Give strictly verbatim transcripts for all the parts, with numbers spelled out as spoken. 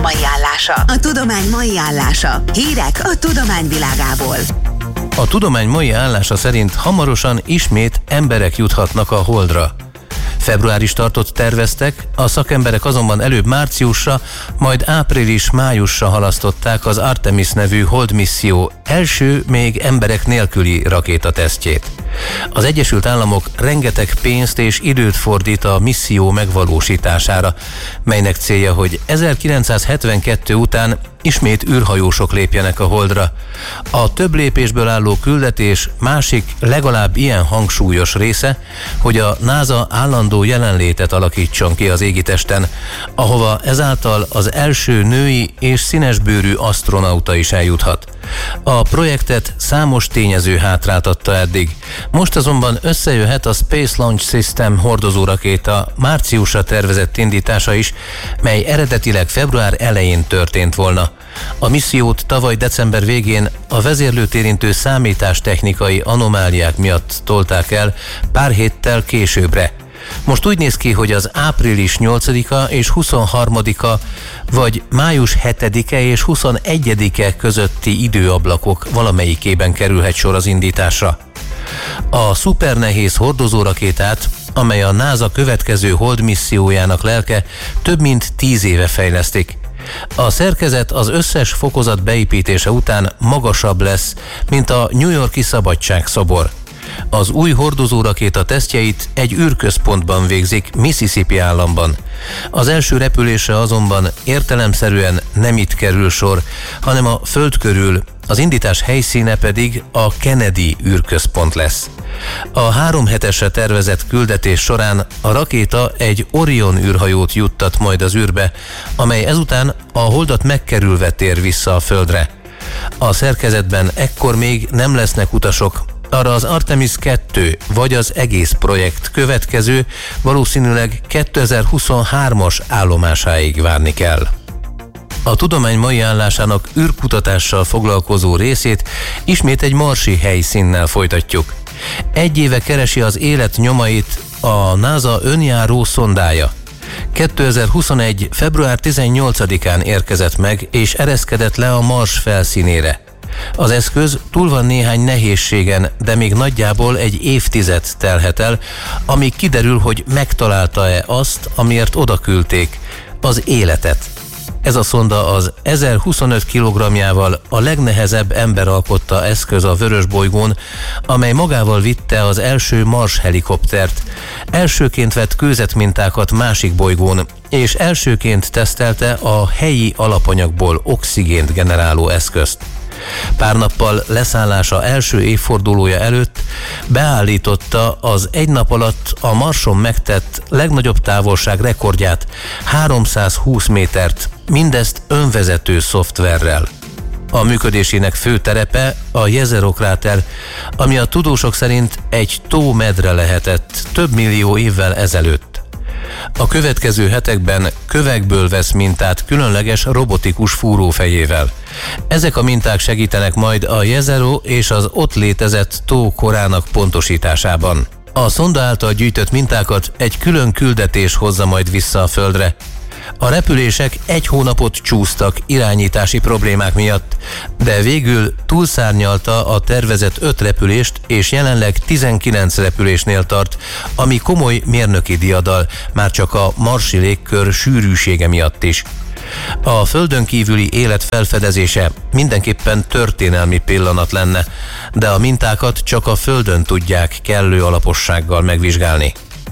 mai állása. A tudomány mai állása. Hírek a tudomány világából. A tudomány mai állása szerint hamarosan ismét emberek juthatnak a Holdra. Februári startot terveztek, a szakemberek azonban előbb márciusra, majd április-májusra halasztották az Artemis nevű Hold misszió első, még emberek nélküli rakétatesztjét. Az Egyesült Államok rengeteg pénzt és időt fordít a misszió megvalósítására, melynek célja, hogy ezerkilencszázhetvenkettő után ismét űrhajósok lépjenek a Holdra. A több lépésből álló küldetés másik, legalább ilyen hangsúlyos része, hogy a NASA állandó jelenlétet alakítson ki az égitesten, ahova ezáltal az első női és színesbőrű asztronauta is eljuthat. A projektet számos tényező hátráltatta eddig. Most azonban összejöhet a Space Launch System hordozórakéta márciusra tervezett indítása is, mely eredetileg február elején történt volna. A missziót tavaly december végén a vezérlőt érintő számítástechnikai anomáliák miatt tolták el pár héttel későbbre. Most úgy néz ki, hogy az április nyolcadika és huszonharmadika vagy május hetedike és huszonegyedike közötti időablakok valamelyikében kerülhet sor az indításra. A szupernehéz hordozórakétát, amely a NASA következő Hold missziójának lelke, több mint tíz éve fejlesztik. A szerkezet az összes fokozat beépítése után magasabb lesz, mint a New York-i Szabadságszobor. Az új hordozórakéta tesztjeit egy űrközpontban végzik Mississippi államban. Az első repülésre azonban értelemszerűen nem itt kerül sor, hanem a Föld körül, az indítás helyszíne pedig a Kennedy űrközpont lesz. A három hetesre tervezett küldetés során a rakéta egy Orion űrhajót juttat majd az űrbe, amely ezután a Holdat megkerülve tér vissza a Földre. A szerkezetben ekkor még nem lesznek utasok, arra az Artemis kettő vagy az egész projekt következő, valószínűleg kétezer-huszonhármas állomásáig várni kell. A tudomány mai állásának űrkutatással foglalkozó részét ismét egy marsi helyszínnel folytatjuk. Egy éve keresi az élet nyomait a NASA önjáró szondája. kétezer-huszonegy. február tizennyolcadikán érkezett meg és ereszkedett le a Mars felszínére. Az eszköz túl van néhány nehézségen, de még nagyjából egy évtized telhet el, amíg kiderül, hogy megtalálta-e azt, amiért odaküldték, az életet. Ez a szonda az ezerhuszonöt kilogramjával a legnehezebb emberalkotta eszköz a Vörösbolygón, amely magával vitte az első Mars helikoptert, elsőként vett kőzetmintákat másik bolygón, és elsőként tesztelte a helyi alapanyagból oxigént generáló eszközt. Pár nappal leszállása első évfordulója előtt beállította az egy nap alatt a Marson megtett legnagyobb távolság rekordját, háromszázhúsz métert, mindezt önvezető szoftverrel. A működésének fő terepe a Jezero kráter, ami a tudósok szerint egy tómedre lehetett több millió évvel ezelőtt. A következő hetekben kövekből vesz mintát különleges robotikus fúrófejével. Ezek a minták segítenek majd a Jezero és az ott létezett tó korának pontosításában. A szonda által gyűjtött mintákat egy külön küldetés hozza majd vissza a Földre. A repülések egy hónapot csúsztak irányítási problémák miatt, de végül túlszárnyalta a tervezett öt repülést, és jelenleg tizenkilenc repülésnél tart, ami komoly mérnöki diadal, már csak a marsi légkör sűrűsége miatt is. A Földön kívüli élet felfedezése mindenképpen történelmi pillanat lenne, de a mintákat csak a Földön tudják kellő alapossággal megvizsgálni.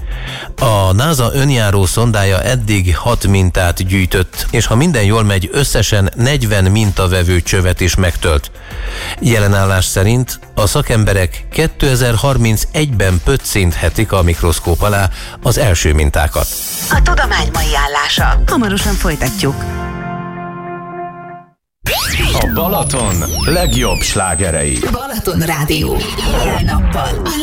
A NASA önjáró szondája eddig hat mintát gyűjtött, és ha minden jól megy, összesen negyven mintavevő csövet is megtölt. Jelenállás szerint a szakemberek kétezer-harmincegyben pöccinthetik a mikroszkóp alá az első mintákat. A tudomány mai állása. Hamarosan folytatjuk. A Balaton legjobb slágerei. Balaton Rádió. Minden nappal.